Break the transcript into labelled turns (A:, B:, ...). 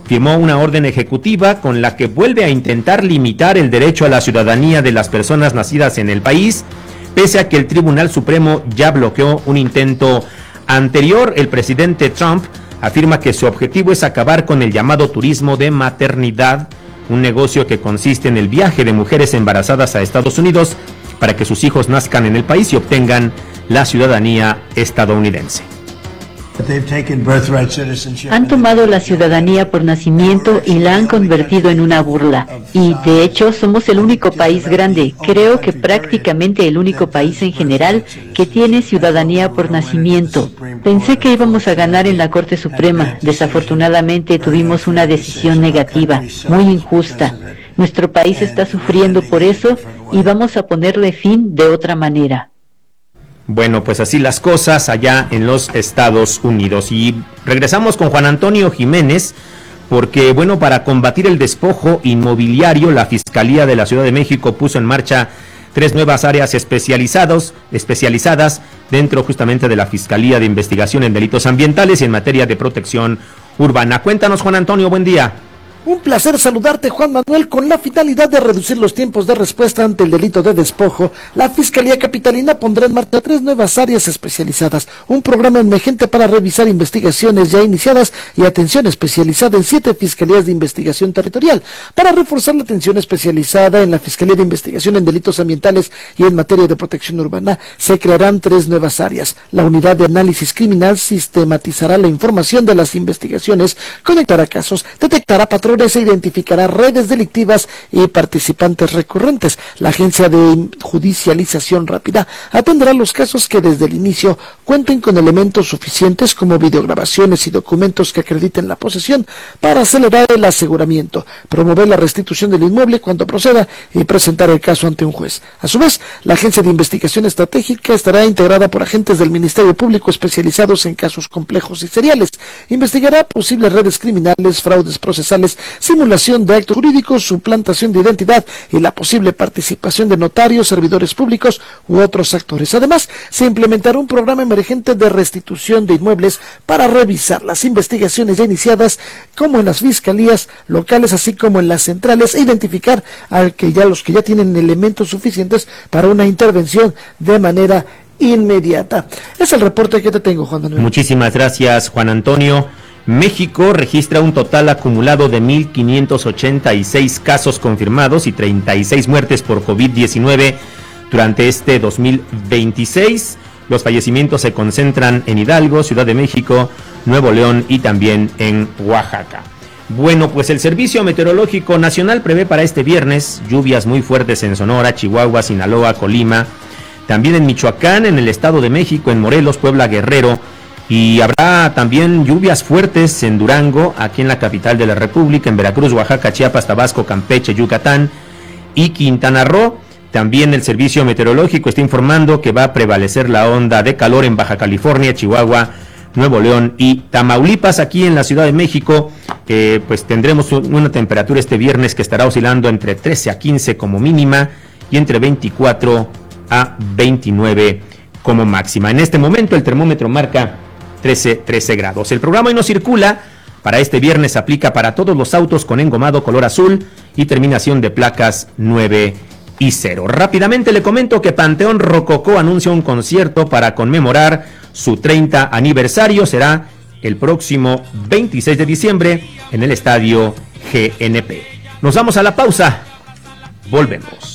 A: firmó una orden ejecutiva con la que vuelve a intentar limitar el derecho a la ciudadanía de las personas nacidas en el país, pese a que el Tribunal Supremo ya bloqueó un intento anterior. El presidente Trump afirma que su objetivo es acabar con el llamado turismo de maternidad, un negocio que consiste en el viaje de mujeres embarazadas a Estados Unidos para que sus hijos nazcan en el país y obtengan la ciudadanía estadounidense.
B: Han tomado la ciudadanía por nacimiento y la han convertido en una burla. Y, de hecho, somos el único país grande, creo que prácticamente el único país en general, que tiene ciudadanía por nacimiento. Pensé que íbamos a ganar en la Corte Suprema. Desafortunadamente tuvimos una decisión negativa, muy injusta. Nuestro país está sufriendo por eso y vamos a ponerle fin de otra manera.
A: Bueno, pues así las cosas allá en los Estados Unidos. Y regresamos con Juan Antonio Jiménez, porque, bueno, para combatir el despojo inmobiliario, la Fiscalía de la Ciudad de México puso en marcha 3 nuevas áreas especializadas dentro justamente de la Fiscalía de Investigación en Delitos Ambientales y en materia de protección urbana. Cuéntanos, Juan Antonio, buen día.
C: Un placer saludarte, Juan Manuel. Con la finalidad de reducir los tiempos de respuesta ante el delito de despojo, la Fiscalía Capitalina pondrá en marcha 3 nuevas áreas especializadas, un programa emergente para revisar investigaciones ya iniciadas y atención especializada en 7 fiscalías de investigación territorial. Para reforzar la atención especializada en la Fiscalía de Investigación en Delitos Ambientales y en materia de protección urbana, se crearán 3 nuevas áreas. La Unidad de Análisis Criminal sistematizará la información de las investigaciones, conectará casos, detectará patrones e identificará redes delictivas y participantes recurrentes. La Agencia de Judicialización Rápida atenderá los casos que desde el inicio cuenten con elementos suficientes como videograbaciones y documentos que acrediten la posesión para acelerar el aseguramiento, promover la restitución del inmueble cuando proceda y presentar el caso ante un juez. A su vez, la Agencia de Investigación Estratégica estará integrada por agentes del Ministerio Público especializados en casos complejos y seriales. Investigará posibles redes criminales, fraudes procesales, simulación de actos jurídicos, suplantación de identidad y la posible participación de notarios, servidores públicos u otros actores. Además, se implementará un programa emergente de restitución de inmuebles para revisar las investigaciones ya iniciadas, como en las fiscalías locales, así como en las centrales, e identificar los que ya tienen elementos suficientes para una intervención de manera inmediata. Es el reporte que te tengo, Juan Manuel.
A: Muchísimas gracias, Juan Antonio. México registra un total acumulado de 1,586 casos confirmados y 36 muertes por COVID-19 durante este 2026. Los fallecimientos se concentran en Hidalgo, Ciudad de México, Nuevo León y también en Oaxaca. Bueno, pues el Servicio Meteorológico Nacional prevé para este viernes lluvias muy fuertes en Sonora, Chihuahua, Sinaloa, Colima, también en Michoacán, en el Estado de México, en Morelos, Puebla, Guerrero. Y habrá también lluvias fuertes en Durango, aquí en la capital de la República, en Veracruz, Oaxaca, Chiapas, Tabasco, Campeche, Yucatán y Quintana Roo. También el Servicio Meteorológico está informando que va a prevalecer la onda de calor en Baja California, Chihuahua, Nuevo León y Tamaulipas. Aquí en la Ciudad de México, pues tendremos una temperatura este viernes que estará oscilando entre 13 a 15 como mínima y entre 24 a 29 como máxima. En este momento el termómetro marca 13 grados. El programa Hoy No Circula para este viernes aplica para todos los autos con engomado color azul y terminación de placas 9 y 0. Rápidamente le comento que Panteón Rococó anuncia un concierto para conmemorar su 30 aniversario. Será el próximo 26 de diciembre en el Estadio GNP. Nos vamos a la pausa. Volvemos.